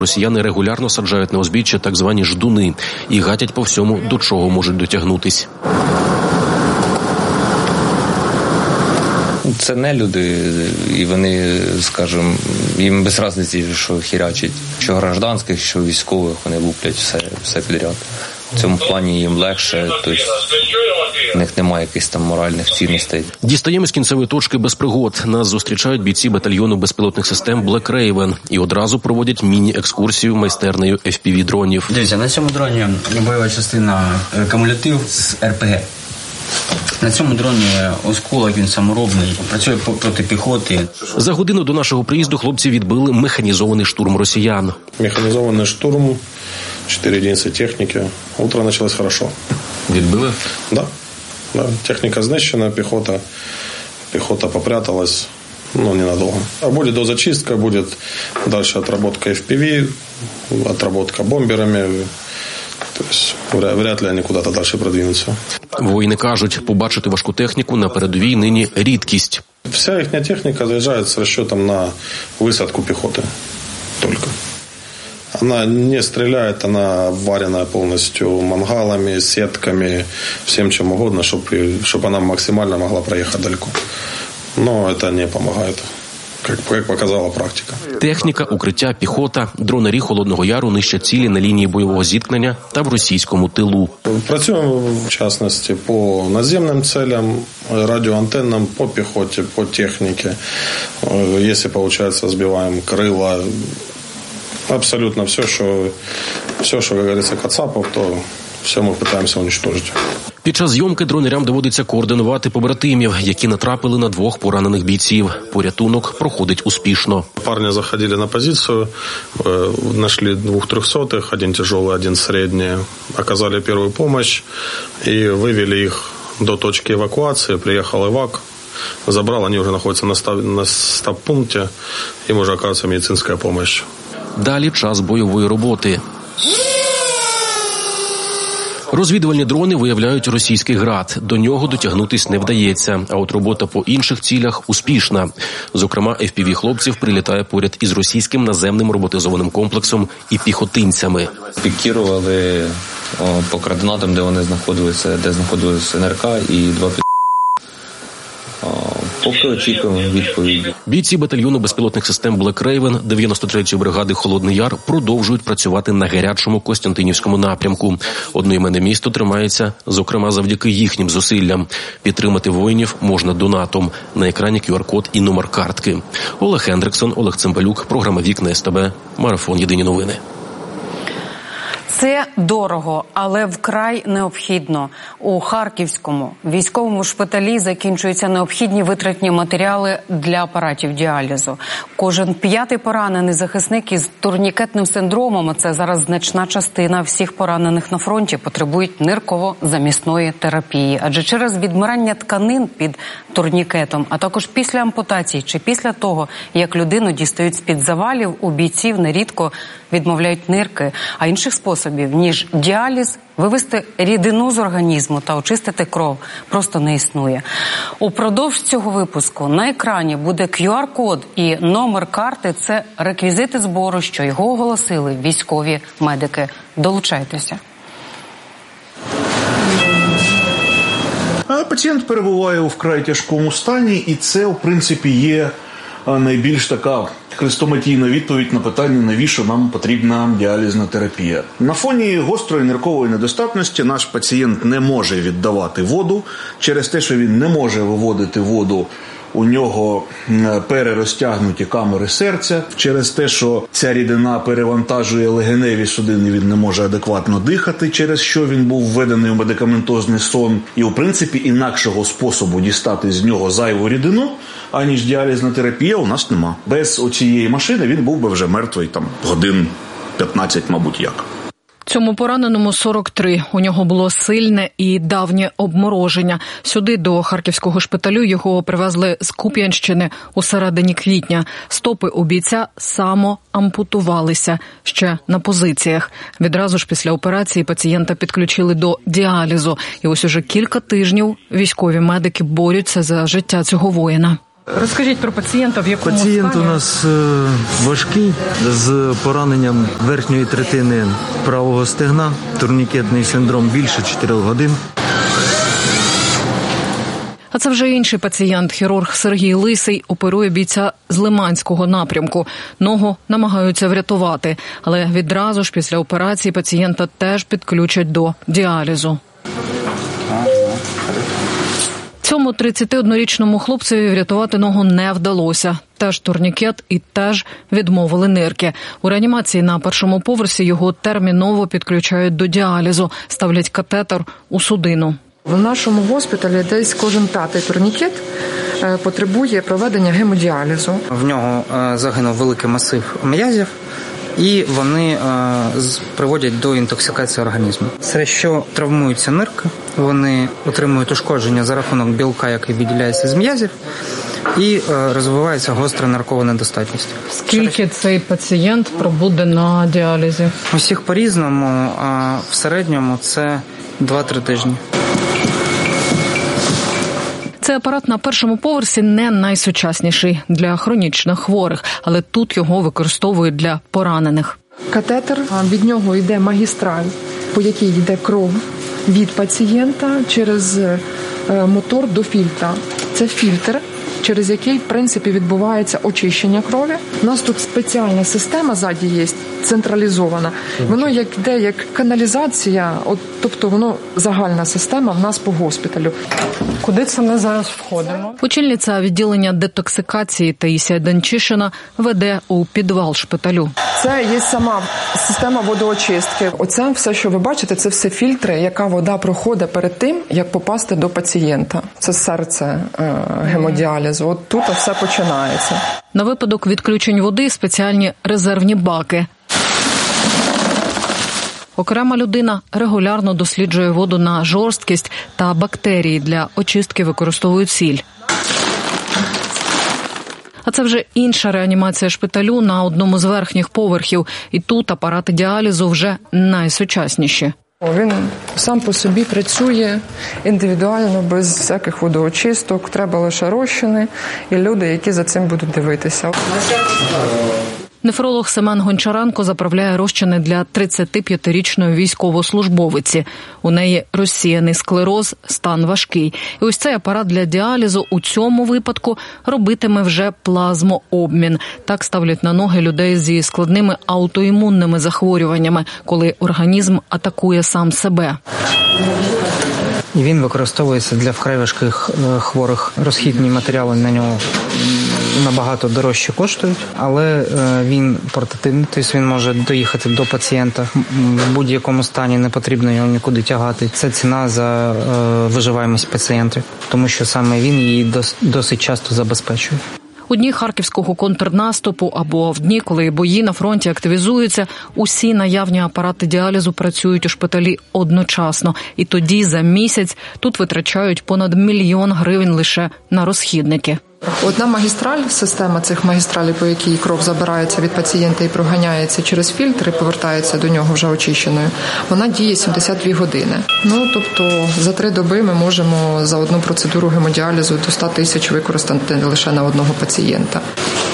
Росіяни регулярно саджають на узбіччя так звані ждуни і гатять по всьому, до чого можуть дотягнутись. Це не люди, і вони, скажімо, їм без різниці, що хірячить, що гражданських, що військових, вони луплять все підряд. В цьому плані їм легше, тобто в них немає якихось там моральних цінностей. Дістаємо з кінцевої точки без пригод. Нас зустрічають бійці батальйону безпілотних систем Black Raven і одразу проводять міні-екскурсію майстернею FPV-дронів. Дивіться, на цьому дроні бойова частина кумулятив з РПГ. На цьому дроні осколок, він саморобний, працює проти піхоти. За годину до нашого приїзду хлопці відбили механізований штурм росіян. Механізований штурм, 4 единиці техніки. Утро почалось хорошо. Відбили? Да. Техніка знищена, піхота попряталась, ненадолго. Буде дозачистка, буде далі отработка FPV, отработка бомберами. Тобто, вряд ли вони куди-то далі продвинуться. Воїни кажуть, побачити важку техніку на передовій нині рідкість. Вся їхня техніка заїжджає з розчетом на висадку піхоти. Тільки. Она не стреляет, она обварена полностью мангалами, сетками, всем чем угодно, чтобы она максимально могла проехать далеко. Но это не помогает, как показала практика. Техніка, укриття, піхота, дронері Холодного Яру нищать цілі на лінії бойового зіткнення та в російському тилу. Працюємо, в частності, по наземним целям, радіоантеннам, по піхоті, по техніці. Якщо виходить, збиваємо крила. Абсолютно все, що, як говориться, кацапов, то все ми намагаємося уничтожити. Під час зйомки дронерям доводиться координувати побратимів, які натрапили на 2 поранених бійців. Порятунок проходить успішно. Парни заходили на позицію, знайшли 2 трехсотых, 1 тяжелый, 1 середній, оказали першу допомогу і вивели їх до точки евакуації. Приїхав евак, забрал, вони вже знаходяться на стаб-пункті, їм вже оказується медицинська допомога. Далі час бойової роботи. Розвідувальні дрони виявляють російський град. До нього дотягнутись не вдається, а от робота по інших цілях успішна. Зокрема, FPV-хлопців прилітає поряд із російським наземним роботизованим комплексом і піхотинцями. Пікірували по координатам, де вони знаходилися, де знаходилися НРК і 2 Поки очікуємо відповіді. Бійці батальйону безпілотних систем Black Raven 93-ї бригади Холодний Яр продовжують працювати на гарячому Костянтинівському напрямку. Одноіменне місто тримається, зокрема, завдяки їхнім зусиллям. Підтримати воїнів можна донатом. На екрані QR-код і номер картки. Олег Хендриксон, Олег Цимбалюк, програма «Вікна СТБ», Марафон «Єдині новини». Це дорого, але вкрай необхідно. У Харківському військовому шпиталі закінчуються необхідні витратні матеріали для апаратів діалізу. Кожен 5-й поранений захисник із турнікетним синдромом, а це зараз значна частина всіх поранених на фронті, потребують нирково-замісної терапії. Адже через відмирання тканин під турнікетом, а також після ампутації чи після того, як людину дістають з-під завалів, у бійців нерідко відмовляють нирки, а інших способів, ніж діаліз, вивести рідину з організму та очистити кров просто не існує. Упродовж цього випуску на екрані буде QR-код і номер карти – це реквізити збору, що його оголосили військові медики. Долучайтеся. Пацієнт перебуває у вкрай тяжкому стані, і це, в принципі, є найбільш така хрестоматійна відповідь на питання, навіщо нам потрібна діалізна терапія. На фоні гострої ниркової недостатності наш пацієнт не може віддавати воду. Через те, що він не може виводити воду, у нього перерозтягнуті камери серця. Через те, що ця рідина перевантажує легеневі судини, він не може адекватно дихати, через що він був введений у медикаментозний сон. І, в принципі, інакшого способу дістати з нього зайву рідину, аніж діалізна терапія, у нас нема. Без оцієї машини він був би вже мертвий годин 15, мабуть, як. Цьому пораненому 43. У нього було сильне і давнє обмороження. Сюди, до Харківського шпиталю, його привезли з Куп'янщини у середині квітня. Стопи у бійця самоампутувалися ще на позиціях. Відразу ж після операції пацієнта підключили до діалізу. І ось уже кілька тижнів військові медики борються за життя цього воїна. Розкажіть про пацієнта, в якому Пацієнт стані? у нас важкий, з пораненням верхньої третини правого стегна, турнікетний синдром більше 4 годин. А це вже інший пацієнт. Хірург Сергій Лисий оперує бійця з Лиманського напрямку. Ногу намагаються врятувати, але відразу ж після операції пацієнта теж підключать до діалізу. Цьому 31-річному хлопцеві врятувати ногу не вдалося. Теж турнікет і теж відмовили нирки. У реанімації на першому поверсі його терміново підключають до діалізу, ставлять катетер у судину. В нашому госпіталі десь кожен 5-й турнікет потребує проведення гемодіалізу. В нього загинув великий масив м'язів, і вони приводять до інтоксикації організму. Це що травмуються нирки, вони отримують ушкодження за рахунок білка, який виділяється з м'язів, і розвивається гостра наркова недостатність. Скільки цей пацієнт пробуде на діалізі? Усіх по-різному, а в середньому це 2-3 тижні. Цей апарат на першому поверсі не найсучасніший для хронічних хворих, але тут його використовують для поранених. Катетер, від нього йде магістраль, по якій йде кров від пацієнта через мотор до фільтра. Це фільтр, через який, в принципі, відбувається очищення крові. У нас тут спеціальна система ззаді є, централізована. Воно йде як каналізація, тобто воно загальна система в нас по госпіталю. Куди це ми зараз входимо? Очільниця відділення детоксикації Таїсія Данчишина веде у підвал шпиталю. Це є сама система водоочистки. Оце все, що ви бачите, це все фільтри, яка вода проходить перед тим, як попасти до пацієнта. Це серце гемодіалізу. От тут все починається. На випадок відключень води спеціальні резервні баки. Окрема людина регулярно досліджує воду на жорсткість та бактерії. Для очистки використовують сіль. А це вже інша реанімація шпиталю на одному з верхніх поверхів. І тут апарати діалізу вже найсучасніші. Він сам по собі працює індивідуально, без всяких водоочисток. Треба лише розчини і люди, які за цим будуть дивитися. Нефролог Семен Гончаренко заправляє розчини для 35-річної військовослужбовиці. У неї розсіяний склероз, стан важкий. І ось цей апарат для діалізу у цьому випадку робитиме вже плазмообмін. Так ставлять на ноги людей зі складними аутоімунними захворюваннями, коли організм атакує сам себе. І він використовується для вкрай важких хворих. Розхідні матеріали на нього набагато дорожче коштують, але він портативний, тобто він може доїхати до пацієнта в будь-якому стані, не потрібно його нікуди тягати. Це ціна за виживаємість пацієнтів, тому що саме він її досить часто забезпечує. У дні харківського контрнаступу або в дні, коли бої на фронті активізуються, усі наявні апарати діалізу працюють у шпиталі одночасно. І тоді за місяць тут витрачають понад 1 мільйон гривень лише на розхідники. Одна магістраль, система цих магістралей, по якій кров забирається від пацієнта і проганяється через фільтр і повертається до нього вже очищеною, вона діє 72 години. Тобто за 3 доби ми можемо за одну процедуру гемодіалізу до 100 тисяч використати лише на одного пацієнта.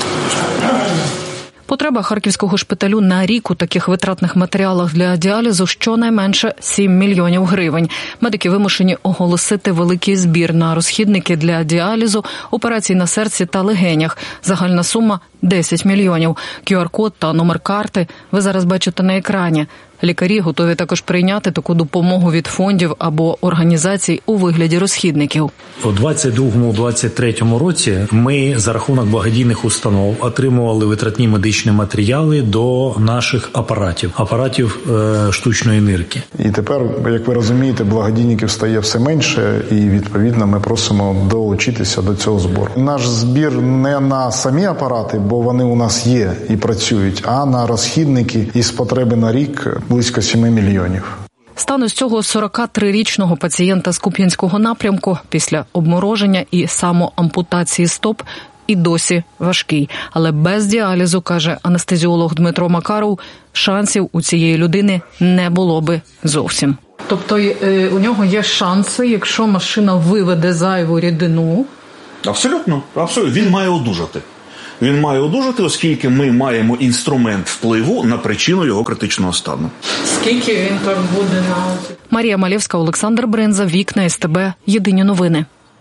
Потреба харківського шпиталю на рік у таких витратних матеріалах для діалізу щонайменше 7 мільйонів гривень. Медики вимушені оголосити великий збір на розхідники для діалізу, операцій на серці та легенях. Загальна сума – 10 мільйонів. QR-код та номер карти ви зараз бачите на екрані. Лікарі готові також прийняти таку допомогу від фондів або організацій у вигляді розхідників. У 22-23 році ми за рахунок благодійних установ отримували витратні медичні матеріали до наших апаратів штучної нирки. І тепер, як ви розумієте, благодійників стає все менше, і відповідно ми просимо долучитися до цього збору. Наш збір не на самі апарати, бо вони у нас є і працюють, а на розхідники із потреби на рік близько 7 мільйонів. Стан із цього 43-річного пацієнта з Куп'янського напрямку після обмороження і самоампутації стоп і досі важкий. Але без діалізу, каже анестезіолог Дмитро Макаров, шансів у цієї людини не було би зовсім. Тобто у нього є шанси, якщо машина виведе зайву рідину, Абсолютно. Він має одужати. Він має одужати, оскільки ми маємо інструмент впливу на причину його критичного стану. Скільки він так буде на... Марія Малєвська, Олександр Бринза, Вікна СТБ. Єдині новини.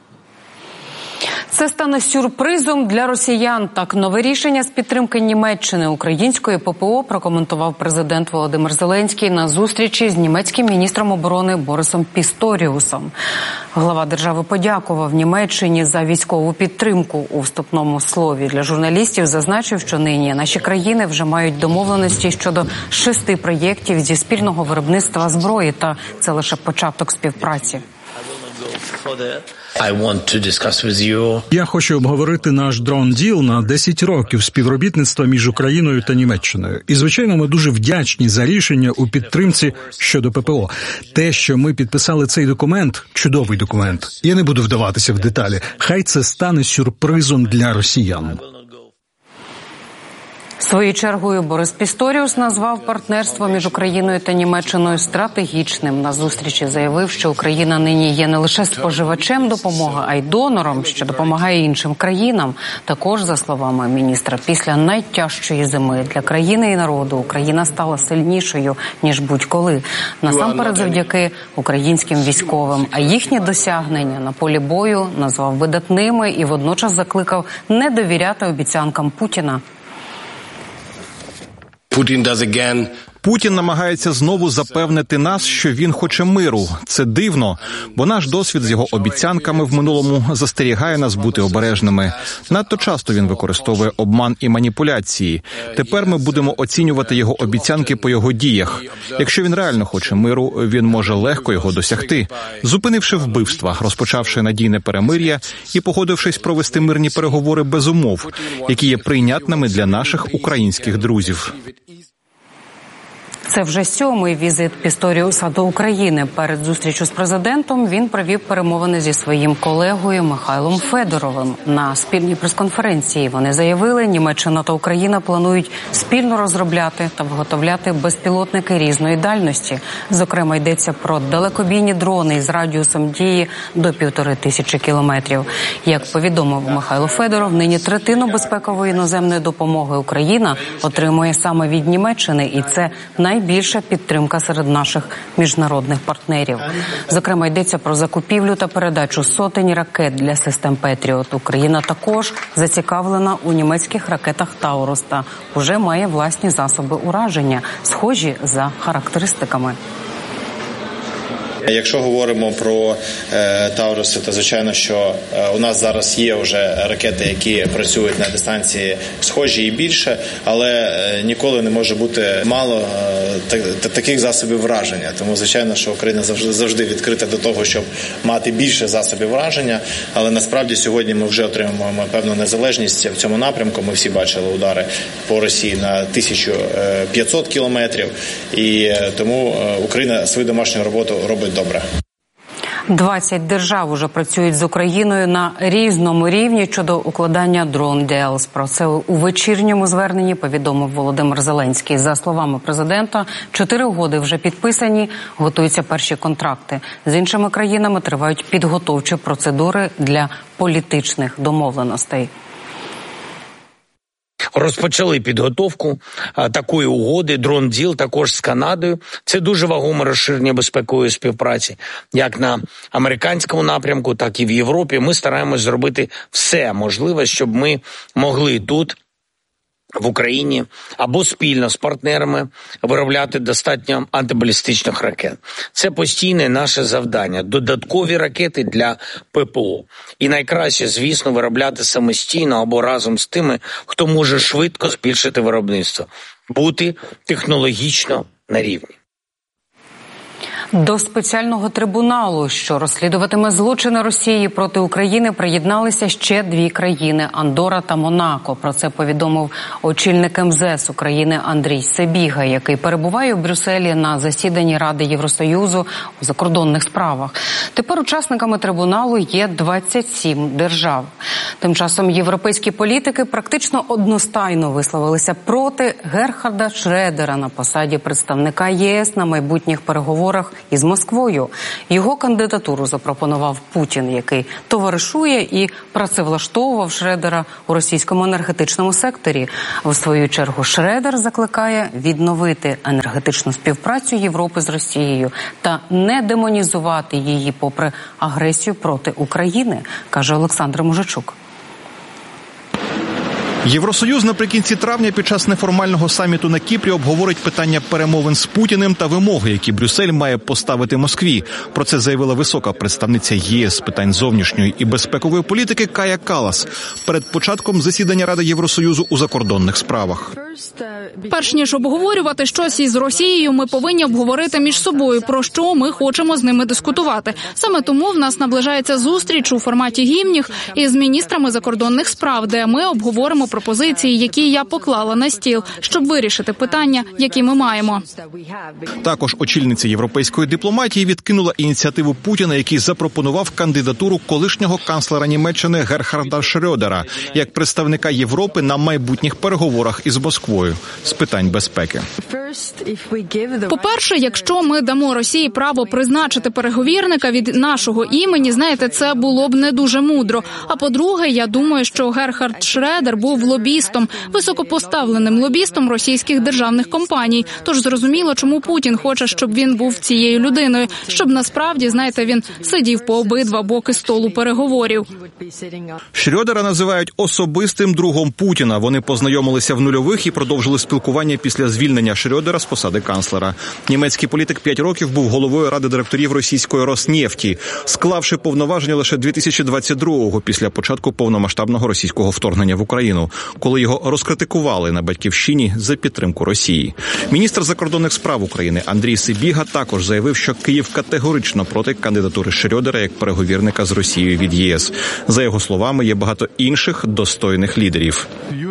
Це стане сюрпризом для росіян. Так, нове рішення з підтримки Німеччини української ППО прокоментував президент Володимир Зеленський на зустрічі з німецьким міністром оборони Борисом Пісторіусом. Глава держави подякував Німеччині за військову підтримку. У вступному слові для журналістів зазначив, що нині наші країни вже мають домовленості щодо 6 проєктів зі спільного виробництва зброї, та це лише початок співпраці. Я хочу обговорити наш дрон-діл на 10 років співробітництва між Україною та Німеччиною. І, звичайно, ми дуже вдячні за рішення у підтримці щодо ППО. Те, що ми підписали цей документ, чудовий документ. Я не буду вдаватися в деталі. Хай це стане сюрпризом для росіян. Своєю чергою Борис Пісторіус назвав партнерство між Україною та Німеччиною стратегічним. На зустрічі заявив, що Україна нині є не лише споживачем допомоги, а й донором, що допомагає іншим країнам. Також, за словами міністра, після найтяжчої зими для країни і народу Україна стала сильнішою, ніж будь-коли. Насамперед завдяки українським військовим. А їхні досягнення на полі бою назвав видатними і водночас закликав не довіряти обіцянкам Путіна. Путін намагається знову запевнити нас, що він хоче миру. Це дивно, бо наш досвід з його обіцянками в минулому застерігає нас бути обережними. Надто часто він використовує обман і маніпуляції. Тепер ми будемо оцінювати його обіцянки по його діях. Якщо він реально хоче миру, він може легко його досягти, зупинивши вбивства, розпочавши надійне перемир'я і погодившись провести мирні переговори без умов, які є прийнятними для наших українських друзів. Це вже 7-й візит Пісторіуса до України. Перед зустрічю з президентом він провів перемовини зі своїм колегою Михайлом Федоровим. На спільній прес-конференції вони заявили, Німеччина та Україна планують спільно розробляти та виготовляти безпілотники різної дальності. Зокрема, йдеться про далекобійні дрони із радіусом дії до 1500 кілометрів. Як повідомив Михайло Федоров, нині третину безпекової іноземної допомоги Україна отримує саме від Німеччини, і це найбільша підтримка серед наших міжнародних партнерів. Зокрема, йдеться про закупівлю та передачу сотень ракет для систем «Петріот». Україна також зацікавлена у німецьких ракетах «Таурус» та вже має власні засоби ураження, схожі за характеристиками. Якщо говоримо про Тауруси, то звичайно, що у нас зараз є вже ракети, які працюють на дистанції схожі і більше, але ніколи не може бути мало таких засобів враження. Тому, звичайно, що Україна завжди відкрита до того, щоб мати більше засобів враження, але насправді сьогодні ми вже отримуємо певну незалежність в цьому напрямку. Ми всі бачили удари по Росії на 1500 кілометрів, і тому Україна свою домашню роботу робить добре. 20 держав уже працюють з Україною на різному рівні щодо укладання Drone Deals. Про це у вечірньому зверненні повідомив Володимир Зеленський. За словами президента, 4 угоди вже підписані, готуються перші контракти. З іншими країнами тривають підготовчі процедури для політичних домовленостей. Розпочали підготовку такої угоди, Drone Deal, також з Канадою. Це дуже вагоме розширення безпекової співпраці. Як на американському напрямку, так і в Європі. Ми стараємось зробити все можливе, щоб ми могли тут, в Україні, або спільно з партнерами виробляти достатньо антибалістичних ракет. Це постійне наше завдання. Додаткові ракети для ППО. І найкраще, звісно, виробляти самостійно або разом з тими, хто може швидко збільшити виробництво. Бути технологічно на рівні. До спеціального трибуналу, що розслідуватиме злочини Росії проти України, приєдналися ще 2 країни – Андорра та Монако. Про це повідомив очільник МЗС України Андрій Сибіга, який перебуває у Брюсселі на засіданні Ради Євросоюзу у закордонних справах. Тепер учасниками трибуналу є 27 держав. Тим часом європейські політики практично одностайно висловилися проти Герхарда Шредера на посаді представника ЄС на майбутніх переговорах із Москвою. Його кандидатуру запропонував Путін, який товаришує і працевлаштовував Шредера у російському енергетичному секторі. В свою чергу Шредер закликає відновити енергетичну співпрацю Європи з Росією та не демонізувати її попри агресію проти України, каже Олександр Мужичук. Євросоюз наприкінці травня під час неформального саміту на Кіпрі обговорить питання перемовин з Путіним та вимоги, які Брюссель має поставити Москві. Про це заявила висока представниця ЄС з питань зовнішньої і безпекової політики Кая Каллас перед початком засідання Ради Євросоюзу у закордонних справах. Перш ніж обговорювати щось із Росією, ми повинні обговорити між собою, про що ми хочемо з ними дискутувати. Саме тому в нас наближається зустріч у форматі гімнів із міністрами закордонних справ, де ми обговоримо пропозиції, які я поклала на стіл, щоб вирішити питання, які ми маємо. Також очільниця європейської дипломатії відкинула ініціативу Путіна, який запропонував кандидатуру колишнього канцлера Німеччини Герхарда Шрёдера як представника Європи на майбутніх переговорах із Москвою з питань безпеки. По-перше, якщо ми дамо Росії право призначити переговірника від нашого імені, знаєте, це було б не дуже мудро. А по-друге, я думаю, що Герхард Шредер був лобістом, високопоставленим лобістом російських державних компаній. Тож зрозуміло, чому Путін хоче, щоб він був цією людиною, щоб насправді, знаєте, він сидів по обидва боки столу переговорів. Шрёдера називають особистим другом Путіна. Вони познайомилися в нульових і продовжили спілкування після звільнення Шрёдера з посади канцлера. Німецький політик 5 років був головою ради директорів російської Роснефті, склавши повноваження лише 2022-го після початку повномасштабного російського вторгнення в Україну, коли його розкритикували на Батьківщині за підтримку Росії. Міністр закордонних справ України Андрій Сибіга також заявив, що Київ категорично проти кандидатури Шрёдера як переговірника з Росією від ЄС. За його словами, є багато інших достойних лідерів.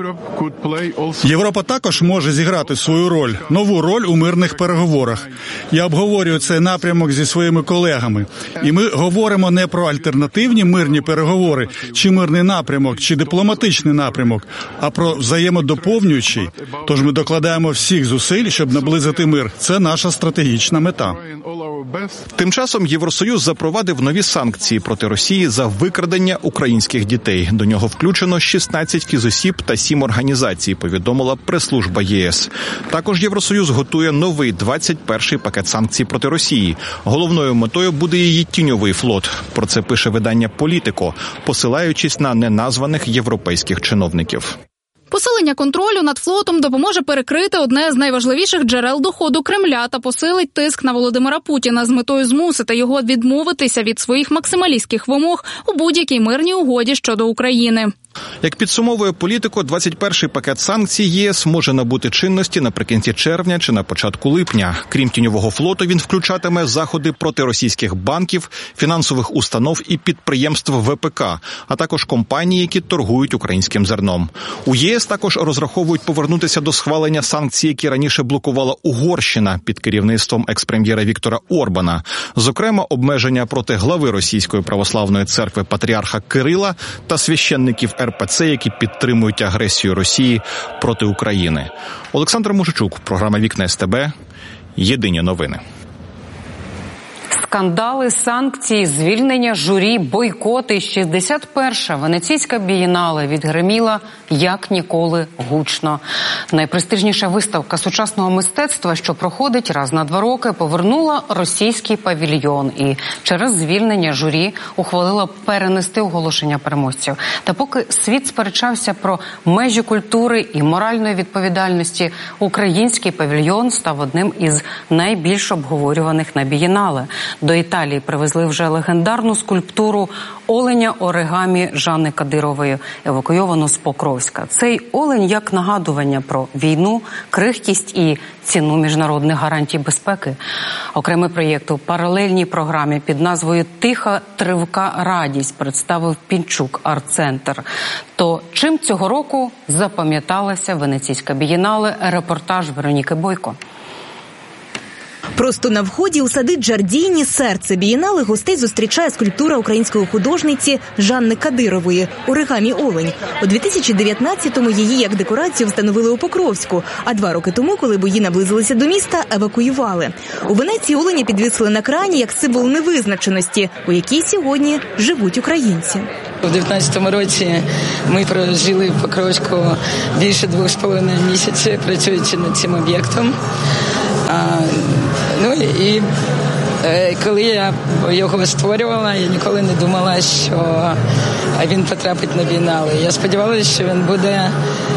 Європа також може зіграти свою роль, нову роль у мирних переговорах. Я обговорюю цей напрямок зі своїми колегами. І ми говоримо не про альтернативні мирні переговори, чи мирний напрямок, чи дипломатичний напрямок, а про взаємодоповнюючий. Тож ми докладаємо всіх зусиль, щоб наблизити мир. Це наша стратегічна мета. Тим часом Євросоюз запровадив нові санкції проти Росії за викрадення українських дітей. До нього включено 16 фізосіб та 7 організацій, повідомила прес-служба ЄС. Також Євросоюз готує новий 21-й пакет санкцій проти Росії. Головною метою буде її тіньовий флот. Про це пише видання «Політико», посилаючись на неназваних європейських чиновників. Посилення контролю над флотом допоможе перекрити одне з найважливіших джерел доходу Кремля та посилить тиск на Володимира Путіна з метою змусити його відмовитися від своїх максималістських вимог у будь-якій мирній угоді щодо України. Як підсумовує «Політико», 21-й пакет санкцій ЄС може набути чинності наприкінці червня чи на початку липня. Крім тіньового флоту, він включатиме заходи проти російських банків, фінансових установ і підприємств ВПК, а також компаній, які торгують українським зерном. У ЄС також розраховують повернутися до схвалення санкцій, які раніше блокувала Угорщина під керівництвом екс-прем'єра Віктора Орбана. Зокрема, обмеження проти глави Російської православної церкви патріарха Кирила та священників РПЦ, які підтримують агресію Росії проти України. Олександр Мужичук, програма «Вікна СТБ». Єдині новини. Скандали, санкції, звільнення журі, бойкоти. 61-ша Венеційська бієнале відгриміла як ніколи гучно. Найпрестижніша виставка сучасного мистецтва, що проходить раз на 2 роки, повернула російський павільйон і через звільнення журі ухвалила перенести оголошення переможців. Та поки світ сперечався про межі культури і моральної відповідальності, український павільйон став одним із найбільш обговорюваних на бієнале. До Італії привезли вже легендарну скульптуру оленя оригамі Жанни Кадирової, евакуйовану з Покровська. Цей олень як нагадування про війну, крихкість і ціну міжнародних гарантій безпеки. Окремий проєкт у паралельній програмі під назвою «Тиха тривка радість» представив Пінчук арт-центр. То чим цього року запам'яталася Венеційська бієнале? Репортаж Вероніки Бойко. Просто на вході у сади Джардіні, серце бієнале, гостей зустрічає скульптура української художниці Жанни Кадирової «Оригамі Олень». У 2019-му її як декорацію встановили у Покровську, а 2 роки тому, коли бої наблизилися до міста, евакуювали. У Венеції оленя підвісили на крані як символ невизначеності, у якій сьогодні живуть українці. У 2019 році ми прожили в Покровську більше 2,5 місяці, працюючи над цим об'єктом. І коли я його створювала, я ніколи не думала, що він потрапить на бієнале. Я сподівалася, що він буде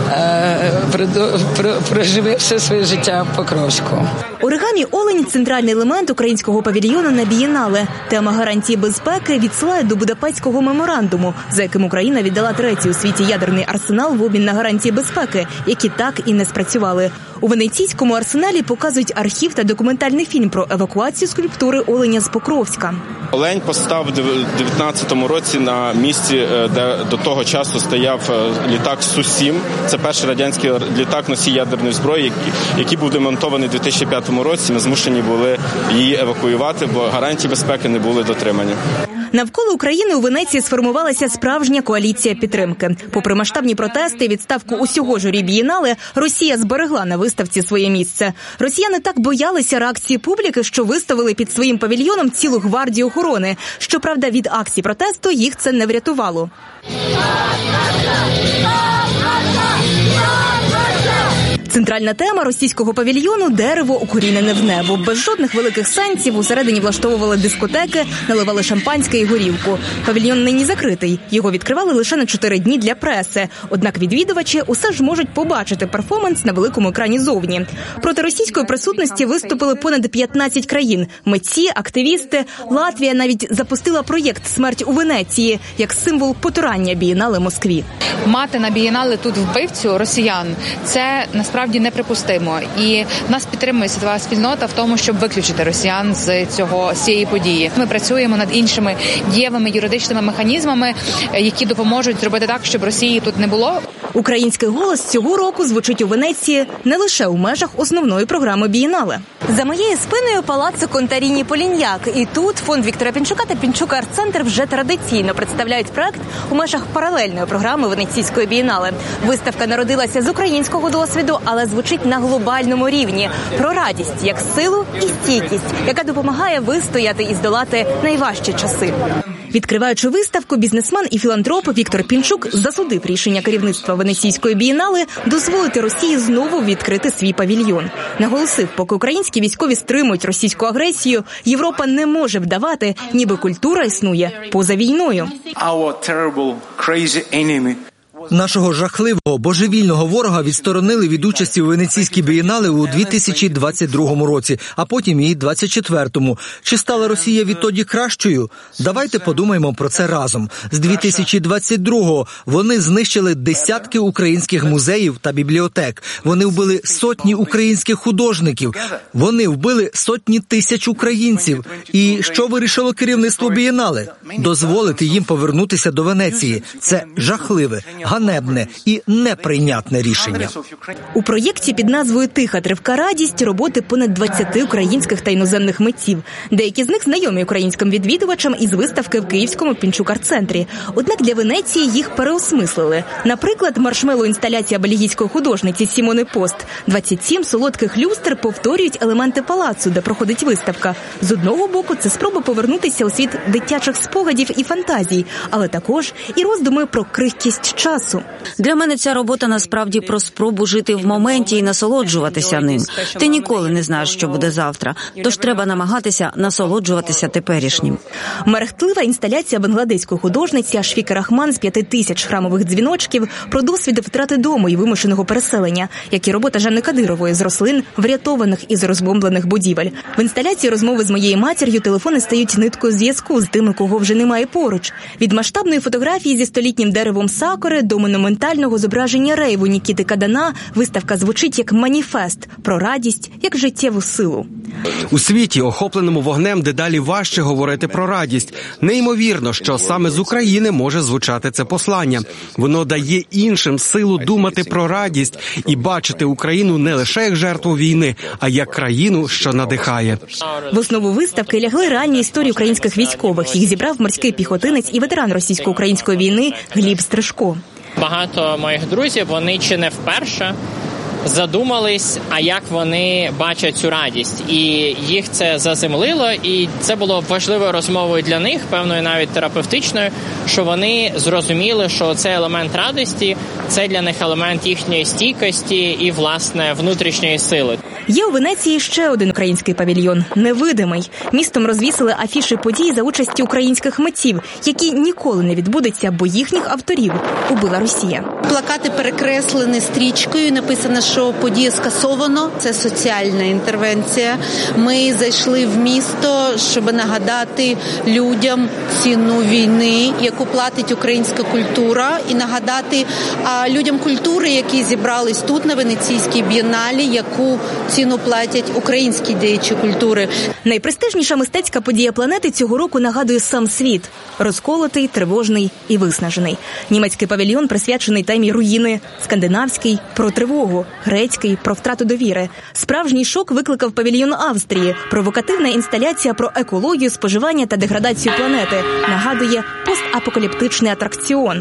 проживе все своє життя в Покровську. «Оригамі Олень» – центральний елемент українського павільйону на бієнале. Тема гарантії безпеки відсилає до Будапештського меморандуму, за яким Україна віддала 3-й у світі ядерний арсенал в обмін на гарантії безпеки, які так і не спрацювали. У венеційському арсеналі показують архів та документальний фільм про евакуацію скульптури оленя з Покровська. Олень постав у 19-му році на місці, де до того часу стояв літак Су-7. Це перший радянський літак носій ядерної зброї, який був демонтований у 2005 році. Ми змушені були її евакуювати, бо гарантії безпеки не були дотримані. Навколо України у Венеції сформувалася справжня коаліція підтримки. Попри масштабні протести і відставку усього журі бієнале, Росія зберегла на виставці своє місце. Росіяни так боялися реакції публіки, що виставили під своїм павільйоном цілу гвардію охорони. Щоправда, від акцій протесту їх це не врятувало. Центральна тема російського павільйону – дерево, укорінене в небо. Без жодних великих сенсів усередині влаштовували дискотеки, наливали шампанське і горілку. Павільйон нині закритий. Його відкривали лише на 4 дні для преси. Однак відвідувачі усе ж можуть побачити перформанс на великому екрані зовні. Проти російської присутності виступили понад 15 країн. Митці, активісти. Латвія навіть запустила проєкт «Смерть у Венеції» як символ потурання бієнале Москві. Мати на бієнале тут вбивцю росіян – це насправді неприпустимо. І нас підтримує світова спільнота в тому, щоб виключити росіян з цієї події. Ми працюємо над іншими дієвими юридичними механізмами, які допоможуть зробити так, щоб Росії тут не було. Український голос цього року звучить у Венеції не лише у межах основної програми бієнале. За моєю спиною палаццо Контаріні Поліньяк. І тут фонд Віктора Пінчука та Пінчук Арт-центр вже традиційно представляють проект у межах паралельної програми Венеційської бієнале. Виставка народилася з українського досвіду, але звучить на глобальному рівні. Про радість як силу і стійкість, яка допомагає вистояти і здолати найважчі часи. Відкриваючи виставку, бізнесмен і філантроп Віктор Пінчук засудив рішення керівництва Венеційської бієнале дозволити Росії знову відкрити свій павільйон. Наголосив, поки українські військові стримують російську агресію, Європа не може вдавати, ніби культура існує поза війною. Нашого жахливого, божевільного ворога відсторонили від участі у Венеційській бієнале у 2022 році, а потім і 2024. Чи стала Росія відтоді кращою? Давайте подумаємо про це разом. З 2022-го вони знищили десятки українських музеїв та бібліотек. Вони вбили сотні українських художників. Вони вбили сотні тисяч українців. І що вирішило керівництво бієнале? Дозволити їм повернутися до Венеції. Це жахливе, ганебне і неприйнятне рішення. У проєкті під назвою «Тиха тривка радість» роботи понад 20 українських та іноземних митців. Деякі з них знайомі українським відвідувачам із виставки в Київському Пінчук Арт-центрі. Однак для Венеції їх переосмислили. Наприклад, маршмеллоу-інсталяція бельгійської художниці Сімони Пост. 27 солодких люстр повторюють елементи палацу, де проходить виставка. З одного боку, це спроба повернутися у світ дитячих спогадів і фантазій, але також і роздуми про крихкість часу. Для мене ця робота насправді про спробу жити в моменті і насолоджуватися ним. Ти ніколи не знаєш, що буде завтра, тож треба намагатися насолоджуватися теперішнім. Мерехтлива інсталяція бангладеської художниці Ашфіки Рахман з 5000 храмових дзвіночків про досвід втрати дому і вимушеного переселення, як і робота Жанни Кадирової з рослин, врятованих із розбомблених будівель. В інсталяції розмови з моєю матір'ю телефони стають ниткою зв'язку з тими, кого вже немає поруч. Від масштабної фотографії зі столітнім деревом сакури до монументального зображення рейву Нікіти Кадана виставка звучить як маніфест про радість, як життєву силу. У світі, охопленому вогнем, дедалі важче говорити про радість. Неймовірно, що саме з України може звучати це послання. Воно дає іншим силу думати про радість і бачити Україну не лише як жертву війни, а як країну, що надихає. В основу виставки лягли реальні історії українських військових. Їх зібрав морський піхотинець і ветеран російсько-української війни Гліб Стрижко. Багато моїх друзів, вони чи не вперше задумались, а як вони бачать цю радість. І їх це заземлило, і це було важливою розмовою для них, певною навіть терапевтичною, що вони зрозуміли, що цей елемент радості – це для них елемент їхньої стійкості і, власне, внутрішньої сили. Є у Венеції ще один український павільйон – «Невидимий». Містом розвісили афіші подій за участі українських митців, які ніколи не відбудуться, бо їхніх авторів убила Росія. Плакати перекреслені стрічкою, написано, що подію скасовано. Це соціальна інтервенція. Ми зайшли в місто, щоб нагадати людям ціну війни, яку платить українська культура, і нагадати людям культури, які зібрались тут на Венеційській бієналі, яку ціну платять українські діячі культури. Найпрестижніша мистецька подія планети цього року нагадує сам світ. Розколотий, тривожний і виснажений. Німецький павільйон присвячений темі руїни. Скандинавський – про тривогу. Грецький – про втрату довіри. Справжній шок викликав павільйон Австрії. Провокативна інсталяція про екологію, споживання та деградацію планети. Нагадує постапокаліптичний атракціон.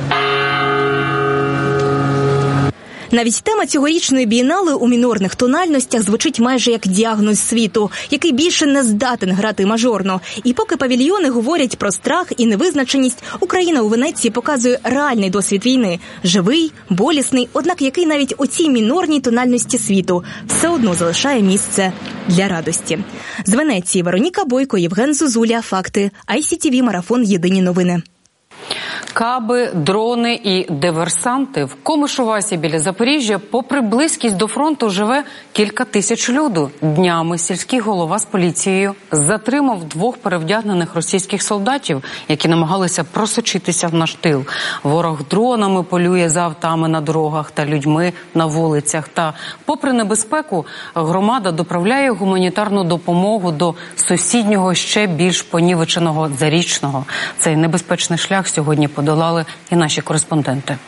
Навіть тема цьогорічної бієнале у мінорних тональностях звучить майже як діагноз світу, який більше не здатен грати мажорно. І поки павільйони говорять про страх і невизначеність, Україна у Венеції показує реальний досвід війни. Живий, болісний, однак який навіть у цій мінорній тональності світу все одно залишає місце для радості. З Венеції Вероніка Бойко, Євген Зозуля. Факти. ICTV Марафон. Єдині новини. Каби, дрони і диверсанти. В Комишувасі біля Запоріжжя, попри близькість до фронту, живе кілька тисяч люду. Днями сільський голова з поліцією затримав 2 перевдягнених російських солдатів, які намагалися просочитися в наш тил. Ворог дронами полює за автами на дорогах та людьми на вулицях. Та, попри небезпеку, громада доправляє гуманітарну допомогу до сусіднього, ще більш понівеченого Зарічного. Цей небезпечний шлях сьогодні подолали і наші кореспонденти.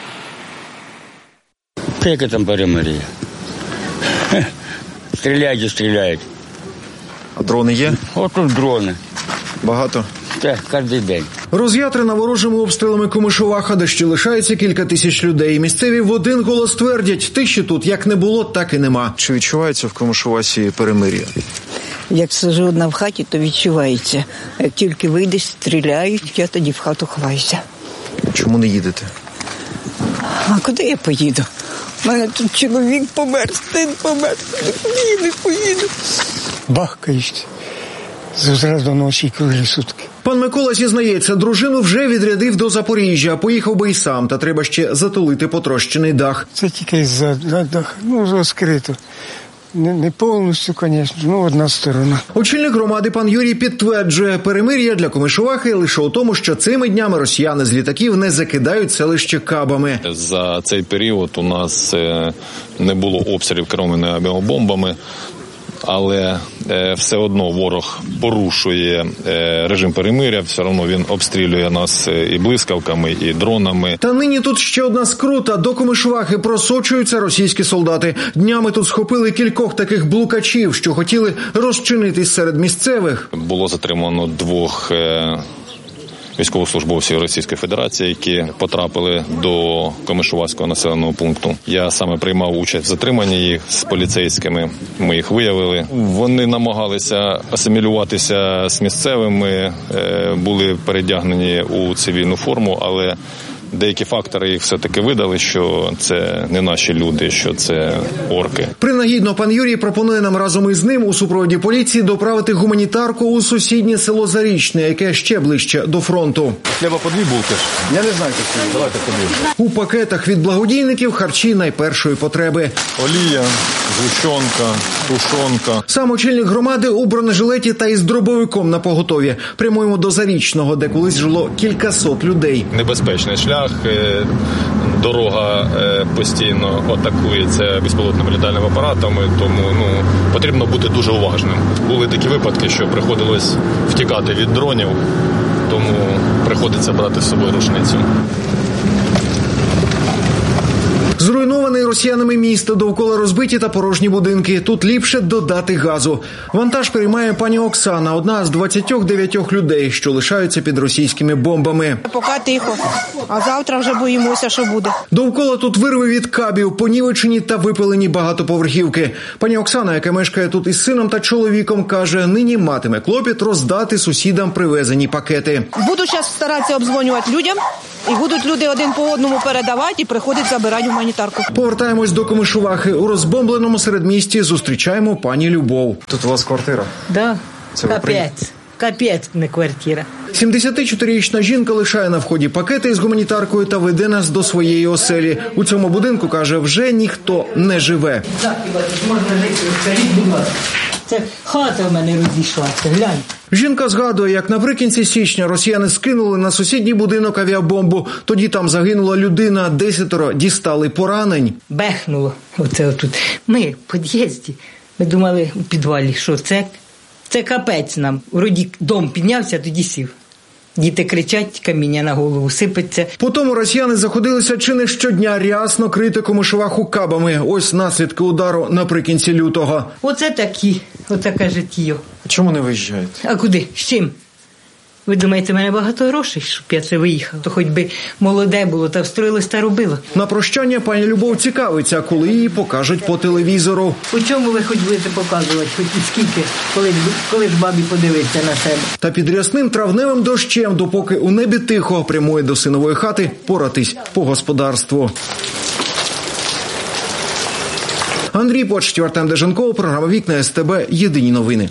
Яке там перемир'я? Стріляють. А дрони є? От тут дрони. Багато? Так, кожен день. Роз'ятрена ворожими обстрілами Комишуваха, де ще лишається кілька тисяч людей. Місцеві в один голос твердять, тиші тут як не було, так і нема. Чи відчувається в Комишувасі перемир'я? Як сиджу одна в хаті, то відчувається. Як тільки вийдеш, стріляють, я тоді в хату ховаюся. Чому не їдете? А куди я поїду? У мене тут чоловік помер, син помер. Куди я не поїду? Бахкають. Зразу ночі круглі сутки. Пан Микола зізнається, дружину вже відрядив до Запоріжжя, поїхав би й сам, та треба ще затулити потрощений дах. Це тільки за дах, розкрито. Не повністю, звісно, одна сторона. Очільник громади пан Юрій підтверджує, перемир'я для Комишувахи лише у тому, що цими днями росіяни з літаків не закидають селище кабами. За цей період у нас не було обстрілів керованими авіабомбами, але все одно ворог порушує режим перемиря, все одно він обстрілює нас і блискавками, і дронами. Та нині тут ще одна скрута. До Комишувахи просочуються російські солдати. Днями тут схопили кількох таких блукачів, що хотіли розчинитись серед місцевих. Було затримано 2 військовослужбовців Російської Федерації, які потрапили до Комишувацького населеного пункту. Я саме приймав участь в затриманні їх з поліцейськими. Ми їх виявили. Вони намагалися асимілюватися з місцевими, були передягнені у цивільну форму, але деякі фактори їх все-таки видали, що це не наші люди, що це орки. Принагідно пан Юрій пропонує нам разом із ним у супроводі поліції доправити гуманітарку у сусіднє село Зарічне, яке ще ближче до фронту. Хліба по 2 булки. Я не знаю, як давайте по 2. У пакетах від благодійників харчі найпершої потреби. Олія, згущенка, тушонка. Сам очільник громади у бронежилеті та із дробовиком на поготові. Прямуємо до Зарічного, де колись жило кількасот людей. Небезпечний шлях, дорога постійно атакується безпілотними літальними апаратами, тому потрібно бути дуже уважним. Були такі випадки, що приходилось втікати від дронів, тому приходиться брати з собою рушницю. Зруйнований росіянами місто, довкола розбиті та порожні будинки. Тут ліпше додати газу. Вантаж переймає пані Оксана, одна з 29 людей, що лишаються під російськими бомбами. Поки тихо, а завтра вже боїмося, що буде. Довкола тут вирви від кабів, понівечені та випилені багатоповерхівки. Пані Оксана, яка мешкає тут із сином та чоловіком, каже, нині матиме клопіт роздати сусідам привезені пакети. Буду зараз старатися обдзвонювати людям, і будуть люди один по одному передавати і приходять забирати гуманітарку. Повертаємось до Комишувахи. У розбомбленому середмісті зустрічаємо пані Любов. Тут у вас квартира? Да, капець, не квартира. 74-річна жінка лишає на вході пакети з гуманітаркою та веде нас до своєї оселі. У цьому будинку, каже, вже ніхто не живе. Так, можна жити, скажіть, будь ласка. Це хата в мене розійшлася, глянь. Жінка згадує, як наприкінці січня росіяни скинули на сусідній будинок авіабомбу. Тоді там загинула людина, 10 дістали поранень. Бехнуло. Оце отут. Ми в під'їзді. Ми думали у підвалі, що це капець нам. Вроді дом піднявся, тоді сів. Діти кричать, каміння на голову сипеться. Потім росіяни заходилися чи не щодня рясно крити Комишуваху кабами. Ось наслідки удару наприкінці лютого. Оце такі, отаке життя. Чому не виїжджаєте? А куди? З чим? Ви думаєте, в мене багато грошей, щоб я це виїхав? То хоч би молоде було, та встроїлось та робило. На прощання пані Любов цікавиться, коли її покажуть по телевізору. У чому ви хоч будете показувати, хоч і скільки, коли ж бабі подивиться на себе? Та під рясним травневим дощем, допоки у небі тихо, прямує до синової хати поратись по господарству. Андрій Почтів, Артем Деженков, програма «Вікна СТБ», єдині новини.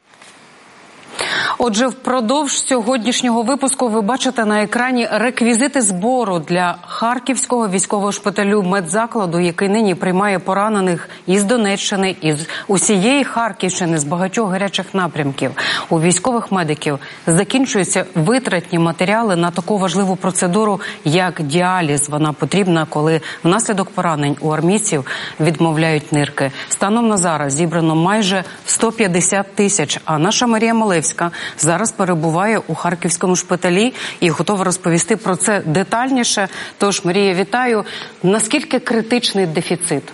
Отже, впродовж сьогоднішнього випуску ви бачите на екрані реквізити збору для Харківського військового шпиталю медзакладу, який нині приймає поранених із Донеччини, із усієї Харківщини, з багатьох гарячих напрямків. У військових медиків закінчуються витратні матеріали на таку важливу процедуру, як діаліз. Вона потрібна, коли внаслідок поранень у армійців відмовляють нирки. Станом на зараз зібрано майже 150 тисяч, а наша Марія Малевська зараз перебуває у Харківському шпиталі і готова розповісти про це детальніше. Тож, Марія, вітаю. Наскільки критичний дефіцит?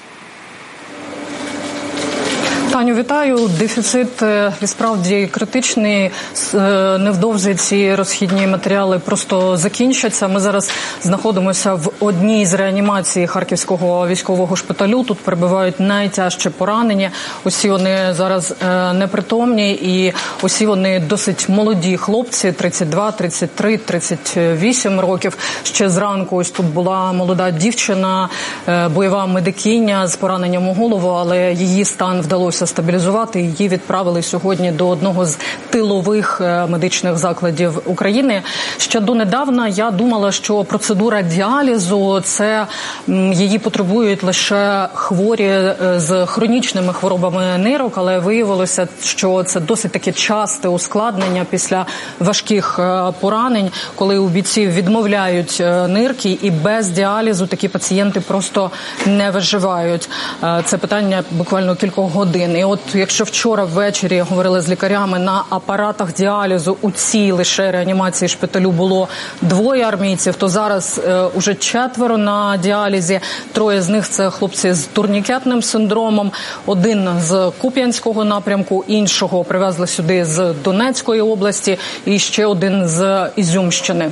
Таню, вітаю. Дефіцит справді критичний. Невдовзі ці розхідні матеріали просто закінчаться. Ми зараз знаходимося в одній з реанімацій Харківського військового шпиталю. Тут перебувають найтяжче поранені. Усі вони зараз непритомні і усі вони досить молоді хлопці, 32, 33, 38 років. Ще зранку ось тут була молода дівчина, бойова медикиня з пораненням у голову, але її стан вдалося стабілізувати. Її відправили сьогодні до одного з тилових медичних закладів України. Ще донедавна я думала, що процедура діалізу, це її потребують лише хворі з хронічними хворобами нирок, але виявилося, що це досить таке часте ускладнення після важких поранень, коли у бійців відмовляють нирки, і без діалізу такі пацієнти просто не виживають. Це питання буквально кількох годин. І от якщо вчора ввечері говорили з лікарями, на апаратах діалізу у цій лише реанімації шпиталю було 2 армійців, то зараз уже 4 на діалізі. 3 з них – це хлопці з турнікетним синдромом. 1 з Куп'янського напрямку, іншого привезли сюди з Донецької області і ще 1 з Ізюмщини.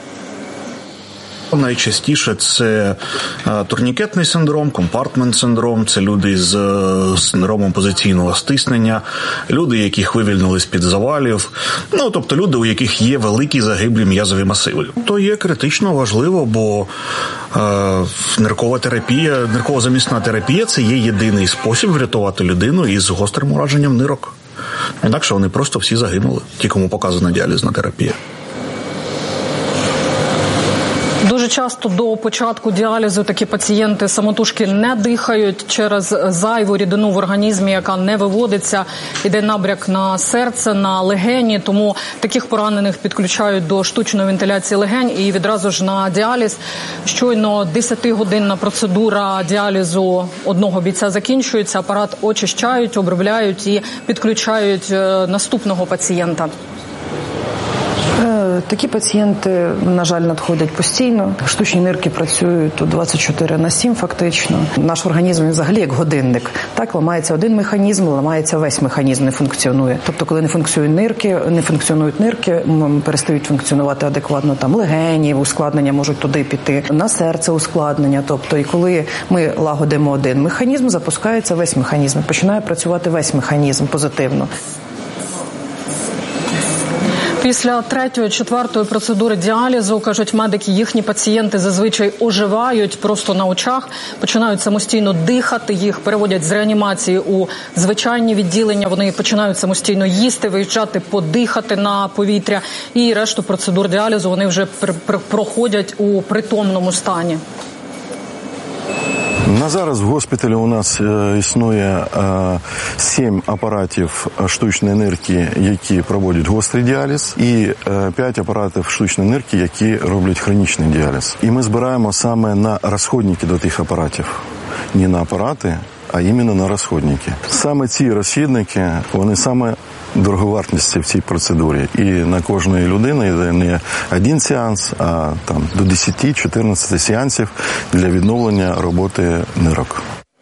Найчастіше це турнікетний синдром, компартмент-синдром, це люди з синдромом позиційного стиснення, люди, яких вивільнили з-під завалів, тобто люди, у яких є великі загиблі м'язові масиви. То є критично важливо, бо нирково-замісна терапія – це є єдиний спосіб врятувати людину із гострим ураженням нирок. Інакше вони просто всі загинули, ті, кому показана діалізна терапія. Дуже часто до початку діалізу такі пацієнти самотужки не дихають через зайву рідину в організмі, яка не виводиться, іде набряк на серце, на легені, тому таких поранених підключають до штучної вентиляції легень і відразу ж на діаліз. Щойно 10-годинна процедура діалізу одного бійця закінчується, апарат очищають, обробляють і підключають наступного пацієнта. Такі пацієнти, на жаль, надходять постійно. Штучні нирки працюють 24/7 фактично. Наш організм взагалі як годинник. Так, ламається один механізм, ламається весь механізм, не функціонує. Тобто, коли не функціонують нирки, перестають функціонувати адекватно там легені, ускладнення можуть туди піти, на серце ускладнення. Тобто, і коли ми лагодимо один механізм, запускається весь механізм, починає працювати весь механізм позитивно. Після 3-4 процедури діалізу, кажуть медики, їхні пацієнти зазвичай оживають просто на очах, починають самостійно дихати, їх переводять з реанімації у звичайні відділення, вони починають самостійно їсти, виїжджати, подихати на повітря, і решту процедур діалізу вони вже проходять у притомному стані. На зараз в госпіталі у нас існує 7 апаратів штучної нирки, які проводять гострий діаліз, і 5 апаратів штучної нирки, які роблять хронічний діаліз. І ми збираємо саме на розходники до тих апаратів. Не на апарати, а іменно на розходники. Саме ці розхідники, вони саме дороговартісні в цій процедурі. І на кожної людини йде не один сеанс, а там до 10-14 сеансів для відновлення роботи нирок.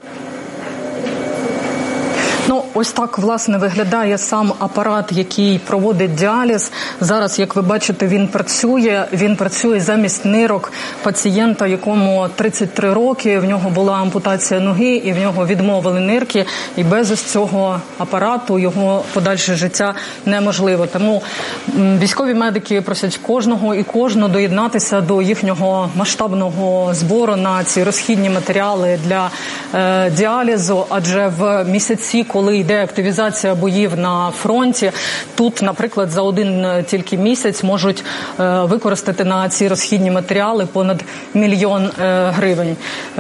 Ось так, власне, виглядає сам апарат, який проводить діаліз. Зараз, як ви бачите, він працює замість нирок пацієнта, якому 33 роки, в нього була ампутація ноги і в нього відмовили нирки, і без ось цього апарату його подальше життя неможливо. Тому військові медики просять кожного і кожну доєднатися до їхнього масштабного збору на ці розхідні матеріали для діалізу, адже в місяці, коли йде активізація боїв на фронті, тут, наприклад, за один тільки місяць можуть використати на ці розхідні матеріали понад 1 мільйон гривень.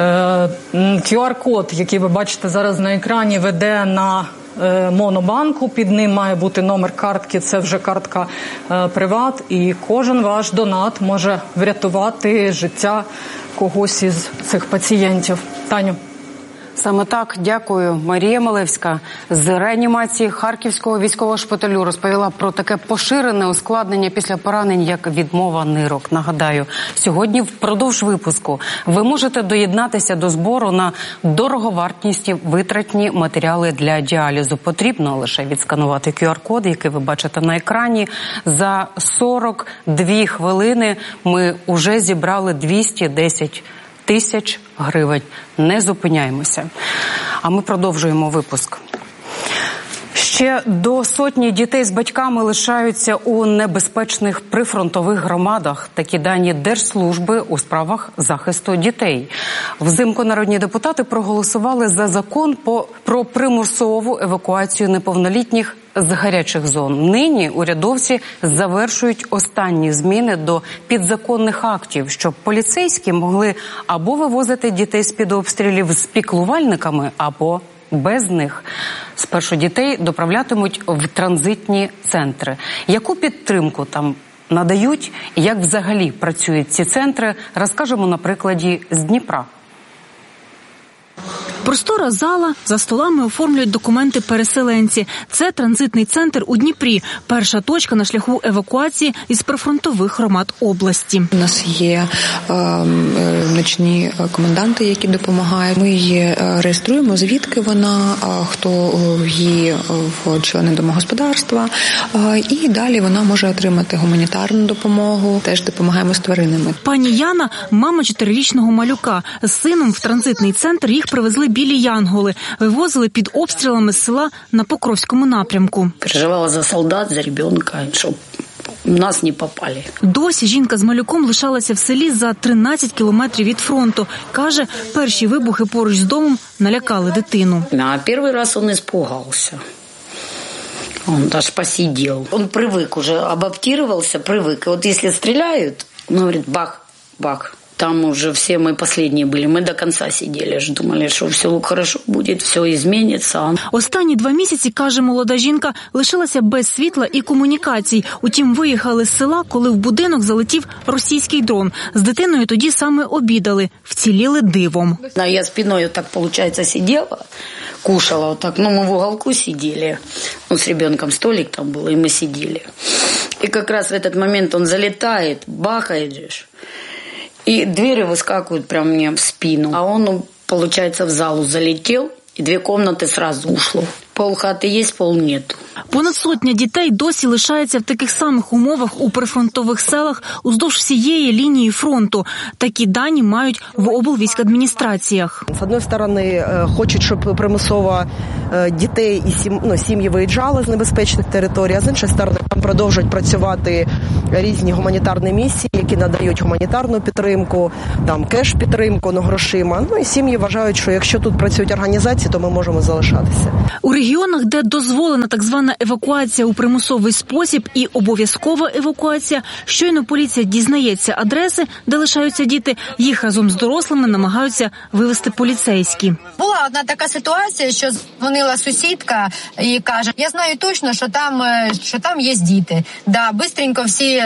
QR-код, який ви бачите зараз на екрані, веде на Монобанку, під ним має бути номер картки, це вже картка Приват, і кожен ваш донат може врятувати життя когось із цих пацієнтів. Таню. Саме так, дякую. Марія Малевська з реанімації Харківського військового шпиталю розповіла про таке поширене ускладнення після поранень, як відмова нирок. Нагадаю, сьогодні впродовж випуску ви можете доєднатися до збору на дороговартісні витратні матеріали для діалізу. Потрібно лише відсканувати QR-код, який ви бачите на екрані. За 42 хвилини ми вже зібрали 210 тисяч гривень. Не зупиняємося. А ми продовжуємо випуск. Ще до сотні дітей з батьками лишаються у небезпечних прифронтових громадах. Такі дані Держслужби у справах захисту дітей. Взимку народні депутати проголосували за закон про примусову евакуацію неповнолітніх з гарячих зон. Нині урядовці завершують останні зміни до підзаконних актів, щоб поліцейські могли або вивозити дітей з-під обстрілів з піклувальниками, або без них. Спершу дітей доправлятимуть в транзитні центри. Яку підтримку там надають і як взагалі працюють ці центри, розкажемо на прикладі з Дніпра. Простора зала, за столами оформлюють документи переселенці. Це транзитний центр у Дніпрі. Перша точка на шляху евакуації із прифронтових громад області. У нас є ночні коменданти, які допомагають. Ми її реєструємо, звідки вона, хто її в члени домогосподарства. І далі вона може отримати гуманітарну допомогу. Теж допомагаємо з тваринами. Пані Яна – мама 4-річного малюка. З сином в транзитний центр їх привезли білі янголи. Вивозили під обстрілами з села на Покровському напрямку. Переживала за солдат, за ребенка, щоб нас не попали. Досі жінка з малюком лишалася в селі за 13 кілометрів від фронту. Каже, перші вибухи поруч з домом налякали дитину. А перший раз він испугався. Он даже посидел. Он привык уже, адаптировался, привык. И вот если стреляют, он говорит, бах, бак. Там уже все мы последние были. Мы до конца сидели, думали, що все хорошо буде, все зміниться. Останні 2 місяці, каже молода жінка, лишилася без світла і комунікацій. Утім, виїхали з села, коли в будинок залетів російський дрон. З дитиною тоді саме обідали. Вціліли дивом. Я спиною так, виходить, сиділа, кушала вот так. Мы в уголку сидели. С ребенком столик там был, и мы сидели. И как раз в этот момент он залетает, бахает же. И двери выскакивают прямо мне в спину. А он, получается, в залу залетел, и 2 комнаты сразу ушло. Полхати є, пол нету. Понад 100 дітей досі лишаються в таких самих умовах у прифронтових селах уздовж всієї лінії фронту. Такі дані мають в облвійськадміністраціях. З однієї сторони, хочуть, щоб примусово дітей і сім'ї виїжджали з небезпечних територій, а з іншої сторони, там продовжують працювати різні гуманітарні місії, які надають гуманітарну підтримку, там кеш-підтримку, грошима. І сім'ї вважають, що якщо тут працюють організації, то ми можемо залишатися. У регіонах, де дозволена так звана евакуація у примусовий спосіб і обов'язкова евакуація, щойно поліція дізнається адреси, де лишаються діти, їх разом з дорослими намагаються вивезти поліцейські. Була одна така ситуація, що дзвонила сусідка і каже, я знаю точно, що там є діти. Да, бистренько всі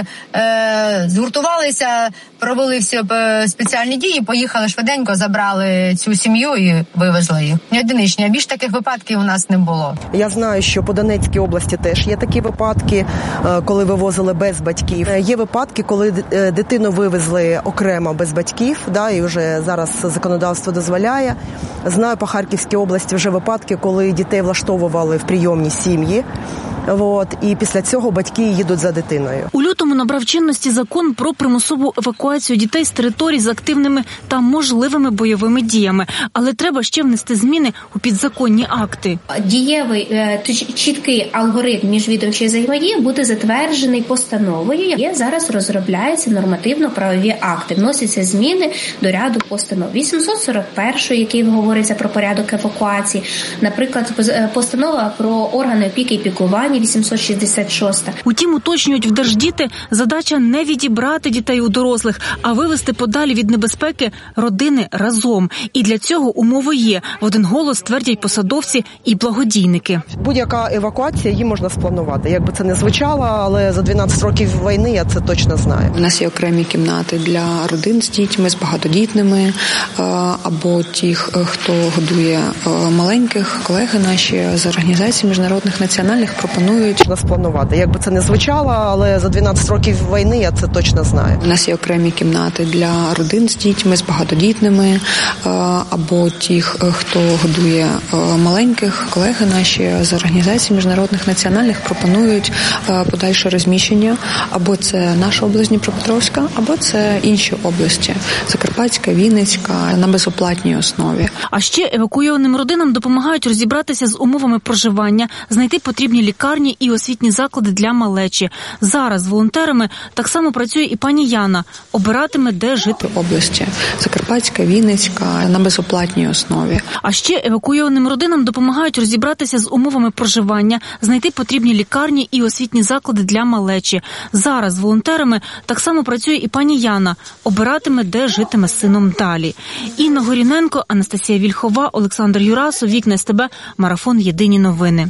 згуртувалися, провели всі спеціальні дії, поїхали швиденько, забрали цю сім'ю і вивезли їх. Не одиничні, а більш таких випадків у нас не було. Я знаю, що по Донецькій області теж є такі випадки, коли вивозили без батьків. Є випадки, коли дитину вивезли окремо без батьків, да, і вже зараз законодавство дозволяє. Знаю по Харківській області вже випадки, коли дітей влаштовували в прийомні сім'ї. І після цього батьки їдуть за дитиною. У лютому набрав чинності закон про примусову евакуацію дітей з територій з активними та можливими бойовими діями. Але треба ще внести зміни у підзаконні акти. Дієвий, чіткий алгоритм міжвідомчої взаємодії буде затверджений постановою. Зараз розробляються нормативно-правові акти. Вносяться зміни до ряду постанов. 841, який говориться про порядок евакуації. Наприклад, постанова про органи опіки і піклування 866. Утім, уточнюють в Держдіти, задача не відібрати дітей у дорослих, а вивести подалі від небезпеки родини разом. І для цього умови є. В один голос твердять посадовці і благодійники. Будь-яка евакуація, її можна спланувати. Якби це не звучало, але за 12 років війни я це точно знаю. У нас є окремі кімнати для родин з дітьми, з багатодітними, або тих, хто годує маленьких. Колеги наші з організацій міжнародних національних пропонують спланувати. Якби це не звучало, але за 12 років війни я це точно знаю. У нас є окремі кімнати для родин з дітьми, з багатодітними, або тих, хто годує маленьких. Колеги наші з організацій міжнародних національних пропонують подальше розміщення. Або це наша область Дніпропетровська, або це інші області. Закарпатська, Вінницька, на безоплатній основі. А ще евакуйованим родинам допомагають розібратися з умовами проживання, знайти потрібні лікарні і освітні заклади для малечі. Зараз з волонтерами так само працює і пані Яна. Обиратиме, де жити. Області. Закарпатська, Вінницька, на безоплатній основі. А ще евакуйованим родинам допомагають розібратися з умовами проживання, знайти потрібні лікарні і освітні заклади для малечі. Зараз з волонтерами так само працює і пані Яна. Обиратиме, де житиме з сином далі. Інна Горіненко, Анастасія Вільхова, Олександр Юрасов, Вікна СТБ, Марафон Єдині новини.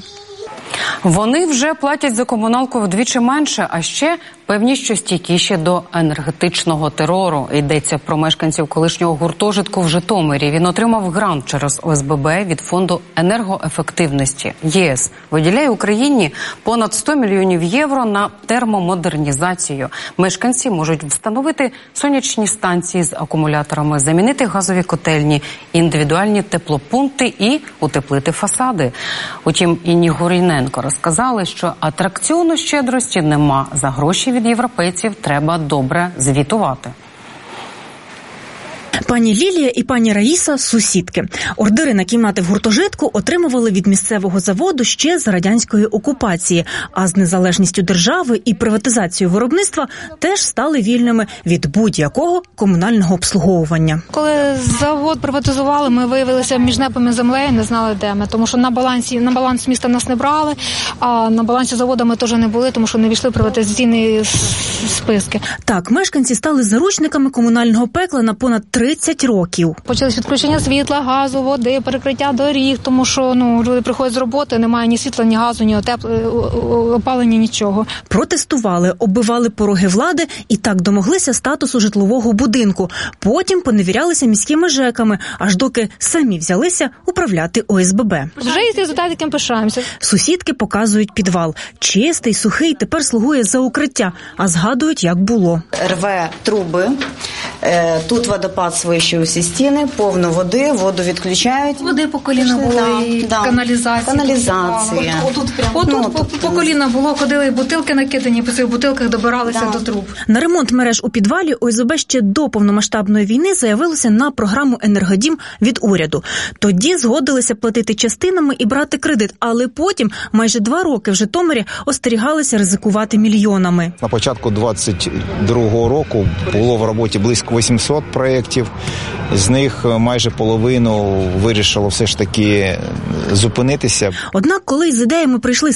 Вони вже платять за комуналку вдвічі менше, а ще певні, що стійкіші до енергетичного терору. Йдеться про мешканців колишнього гуртожитку в Житомирі. Він отримав грант через ОСББ від Фонду енергоефективності. ЄС виділяє Україні понад 100 мільйонів євро на термомодернізацію. Мешканці можуть встановити сонячні станції з акумуляторами, замінити газові котельні, індивідуальні теплопункти і утеплити фасади. Утім, Інні Горіненко розказали, що атракціону щедрості нема. За гроші від європейців треба добре звітувати. Пані Лілія і пані Раїса – сусідки. Ордери на кімнати в гуртожитку отримували від місцевого заводу ще з радянської окупації, а з незалежністю держави і приватизацією виробництва теж стали вільними від будь-якого комунального обслуговування. Коли завод приватизували, ми виявилися між небом і землею, не знали, де ми. Тому що на баланс міста нас не брали, а на балансі заводу ми теж не були, тому що не війшли в приватизаційні списки. Так, мешканці стали заручниками комунального пекла на понад 30 років. Почалось відключення світла, газу, води, перекриття доріг, тому що люди приходять з роботи, немає ні світла, ні газу, ні опалення, нічого. Протестували, оббивали пороги влади і так домоглися статусу житлового будинку. Потім поневірялися міськими ЖЕКами, аж доки самі взялися управляти ОСББ. Вже є результат, яким пишаємося. Сусідки показують підвал. Чистий, сухий, тепер слугує за укриття, а згадують, як було. Рве труби, тут водопад свищує усі стіни, повно води, воду відключають. Води по коліна було, і каналізація. Отут по коліна було, ходили бутилки накидані, по цих бутилках добиралися до труб. На ремонт мереж у підвалі ОСББ ще до повномасштабної війни заявилося на програму «Енергодім» від уряду. Тоді згодилися платити частинами і брати кредит, але потім майже 2 роки в Житомирі остерігалися ризикувати мільйонами. На початку 22-го року було в роботі близько 800 проєктів. З них майже половину вирішило все ж таки зупинитися. Однак, коли з ідеями прийшли